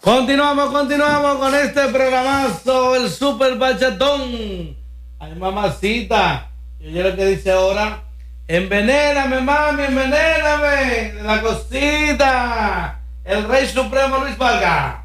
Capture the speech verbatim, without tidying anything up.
Continuamos, continuamos con este programazo, el Super Bachatón. Ay, mamacita, y oye lo que dice ahora: envenéname, mami, envenéname, la cosita. El Rey Supremo Luis Valga.